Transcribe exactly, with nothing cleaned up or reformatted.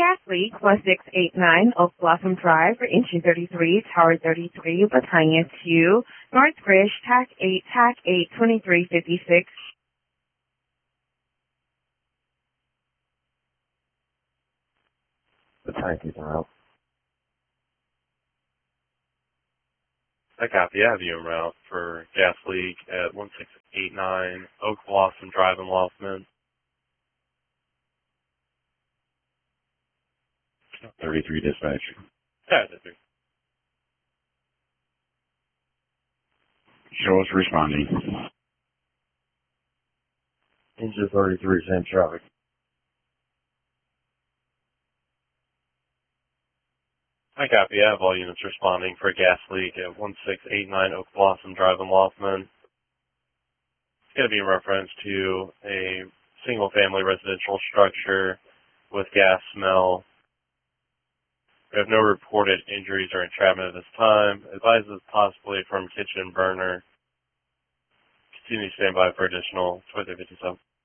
gas leak, one six eight nine Oak Blossom Drive, for engine thirty-three, Tower thirty-three, Battalion two, Northbridge, T A C eight, T A C eight, twenty-three fifty-six. Battalion two's en route. I copy. I have you en route for gas leak at one six eight nine Oak Blossom Drive in Loftman. thirty-three dispatch. Yeah, that's it. Show us responding. Engine thirty-three, same traffic. I copy. I have all units responding for a gas leak at one six eight nine Oak Blossom Drive in Loftman. It's going to be in reference to a single-family residential structure with gas smell. We have no reported injuries or entrapment at this time. Advises possibly from kitchen burner. Continue to stand by for additional twenty-three fifty-seven.